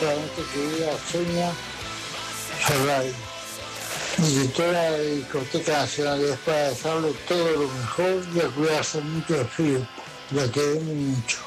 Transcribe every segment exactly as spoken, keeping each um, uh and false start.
solamente querida Sonia Ferrari, directora de la Discoteca Nacional, es para desearle todo lo mejor y a cuidarse mucho del frío. La queremos mucho.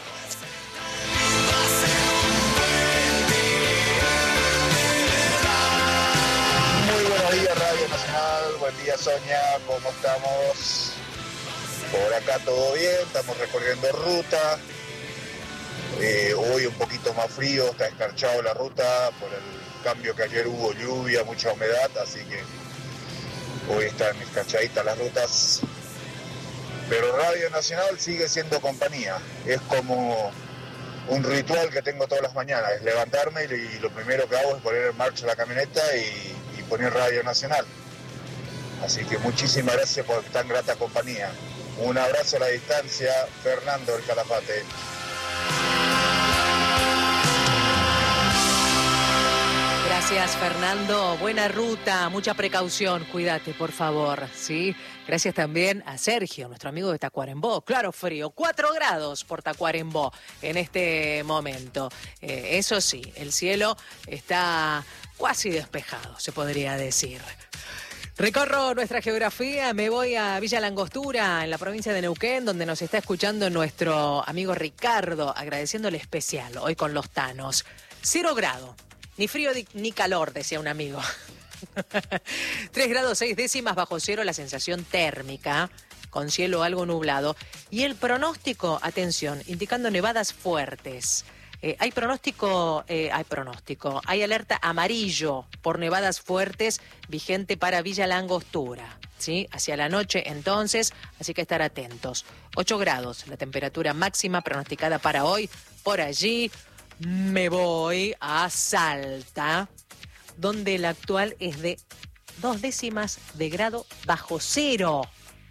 Muy buenos días, Radio Nacional. Buen día, Sonia. ¿Cómo estamos? Por acá todo bien, estamos recorriendo ruta. Eh, hoy un poquito más frío, está escarchado la ruta por el cambio que ayer hubo lluvia, mucha humedad, así que hoy están escarchaditas las rutas. Pero Radio Nacional sigue siendo compañía. Es como un ritual que tengo todas las mañanas, es levantarme y lo primero que hago es poner en marcha la camioneta y, y poner Radio Nacional. Así que muchísimas gracias por tan grata compañía. Un abrazo a la distancia, Fernando El Calafate. Gracias, Fernando. Buena ruta, mucha precaución, cuídate, por favor, ¿sí? Gracias también a Sergio, nuestro amigo de Tacuarembó. Claro, frío, cuatro grados por Tacuarembó en este momento. Eh, eso sí, el cielo está casi despejado, se podría decir. Recorro nuestra geografía, me voy a Villa Langostura, en la provincia de Neuquén, donde nos está escuchando nuestro amigo Ricardo, agradeciéndole especial, hoy con los tanos. Cero grado, ni frío ni calor, decía un amigo. Tres grados seis décimas bajo cero la sensación térmica, con cielo algo nublado. Y el pronóstico, atención, indicando nevadas fuertes. Eh, hay pronóstico, eh, hay pronóstico, hay alerta amarillo por nevadas fuertes vigente para Villa Langostura, ¿sí? Hacia la noche entonces, así que estar atentos. ocho grados, la temperatura máxima pronosticada para hoy. Por allí me voy a Salta, donde la actual es de dos décimas de grado bajo cero,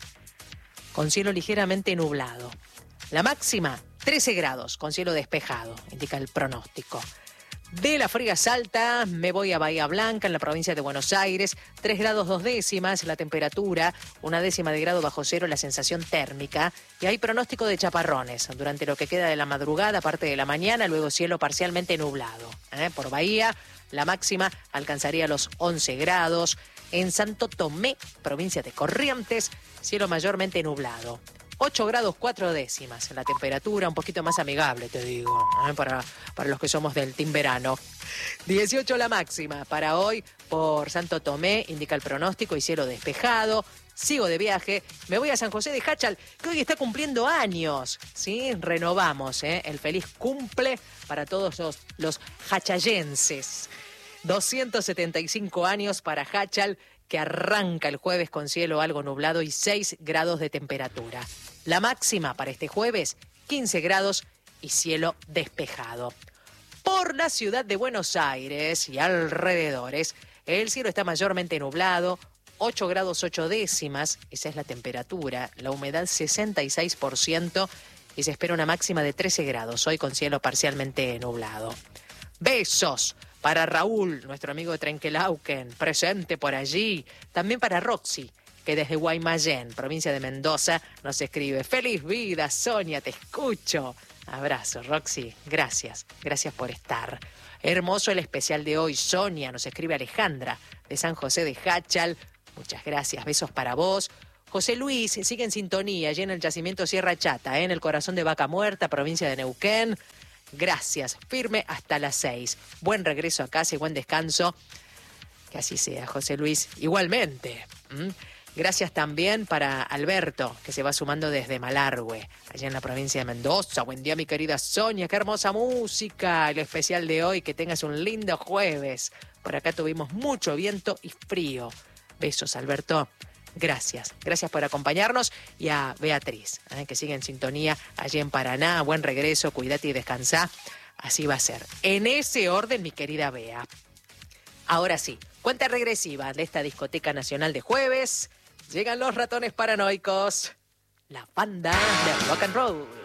con cielo ligeramente nublado. La máxima, trece grados, con cielo despejado, indica el pronóstico. De la fría Salta me voy a Bahía Blanca, en la provincia de Buenos Aires. tres grados dos décimas la temperatura, una décima de grado bajo cero la sensación térmica. Y hay pronóstico de chaparrones durante lo que queda de la madrugada, parte de la mañana, luego cielo parcialmente nublado. ¿Eh? Por Bahía, la máxima alcanzaría los once grados. En Santo Tomé, provincia de Corrientes, cielo mayormente nublado. ocho grados cuatro décimas la temperatura, un poquito más amigable, te digo, ¿eh? para, para los que somos del team verano. dieciocho la máxima para hoy por Santo Tomé, indica el pronóstico, y cielo despejado. Sigo de viaje, me voy a San José de Jáchal, que hoy está cumpliendo años, ¿sí? Renovamos, ¿eh? El feliz cumple para todos los, los jachayenses. doscientos setenta y cinco años para Jáchal, que arranca el jueves con cielo algo nublado y seis grados de temperatura. La máxima para este jueves, quince grados y cielo despejado. Por la ciudad de Buenos Aires y alrededores, el cielo está mayormente nublado, ocho grados ocho décimas, esa es la temperatura, la humedad sesenta y seis por ciento y se espera una máxima de trece grados, hoy con cielo parcialmente nublado. Besos para Raúl, nuestro amigo de Trenquelauquen, presente por allí. También para Roxy, que desde Guaymallén, provincia de Mendoza, nos escribe: ¡Feliz vida, Sonia, te escucho! Abrazo, Roxy, gracias, gracias por estar. Hermoso el especial de hoy, Sonia, nos escribe Alejandra, de San José de Jáchal. Muchas gracias, besos para vos. José Luis sigue en sintonía, allí en el yacimiento Sierra Chata, ¿eh? En el corazón de Vaca Muerta, provincia de Neuquén. Gracias, firme hasta las seis. Buen regreso a casa y buen descanso. Que así sea, José Luis. Igualmente. ¿Mm? Gracias también para Alberto, que se va sumando desde Malargüe, allá en la provincia de Mendoza. Buen día, mi querida Sonia. Qué hermosa música. El especial de hoy. Que tengas un lindo jueves. Por acá tuvimos mucho viento y frío. Besos, Alberto. Gracias, gracias por acompañarnos, y a Beatriz, ¿eh? que sigue en sintonía allí en Paraná. Buen regreso, cuídate y descansá. Así va a ser. En ese orden, mi querida Bea. Ahora sí, cuenta regresiva de esta discoteca nacional de jueves. Llegan los ratones paranoicos, la banda de rock and roll.